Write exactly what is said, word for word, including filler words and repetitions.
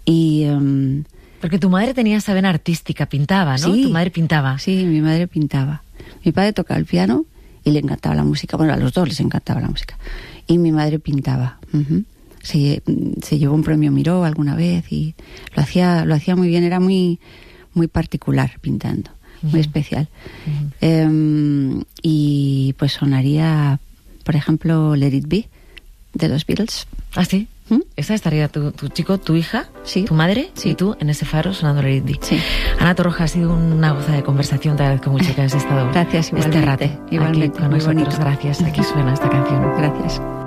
Y... Um, Porque tu madre tenía esa vena artística, pintaba, ¿no? Sí, tu madre pintaba. Sí, mi madre pintaba. Mi padre tocaba el piano y le encantaba la música. Bueno, a los dos les encantaba la música. Y mi madre pintaba. Uh-huh. Se, se llevó un premio Miró alguna vez y lo hacía, lo hacía muy bien. Era muy, muy particular pintando, uh-huh. muy especial. Uh-huh. Um, y pues sonaría, por ejemplo, Let It Be de los Beatles. ¿Ah, sí? ¿Mm? Esa estaría tu, tu chico, tu hija, sí. tu madre sí. y tú en ese faro sonando Let It Be. Sí. Ana Torroja, ha sido una goza de conversación. Te agradezco mucho que hayas estado Gracias, igualmente, este rato igualmente, aquí con muy nosotros. bonito. Gracias. Aquí suena esta canción. Gracias.